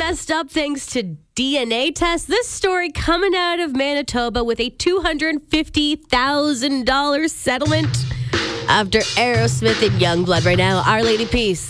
messed up thanks to DNA tests. This story coming out of Manitoba with a $250,000 settlement after Aerosmith and Youngblood. Right now, Our Lady Peace.